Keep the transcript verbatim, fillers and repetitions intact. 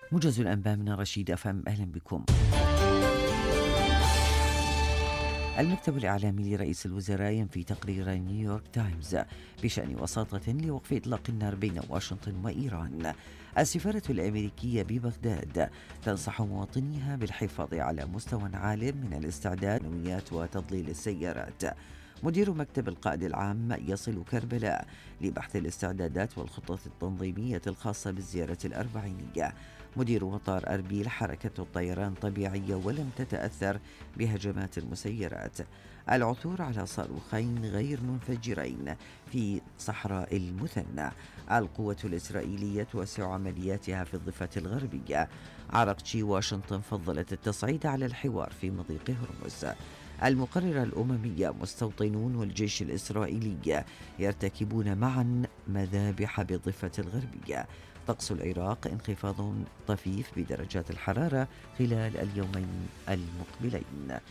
موجز الأنباء من رشيد أفهم، أهلا بكم. المكتب الإعلامي لرئيس الوزراء ينفي تقرير نيويورك تايمز بشأن وساطة لوقف إطلاق النار بين واشنطن وإيران. السفارة الأمريكية ببغداد تنصح مواطنيها بالحفاظ على مستوى عال من الاستعداد نويات وتضليل السيارات. مدير مكتب القائد العام يصل كربلاء لبحث الاستعدادات والخطط التنظيمية الخاصة بالزيارة الأربعينية. مدير مطار أربيل حركة الطيران طبيعية ولم تتأثر بهجمات المسيرات. العثور على صاروخين غير منفجرين في صحراء المثنى. القوة الإسرائيلية توسع عملياتها في الضفة الغربية. عرقتشي واشنطن فضلت التصعيد على الحوار في مضيق هرمز. المقررة الأممية مستوطنون والجيش الإسرائيلي يرتكبون معا مذابح بالضفة الغربية. طقس العراق انخفاض طفيف بدرجات الحرارة خلال اليومين المقبلين.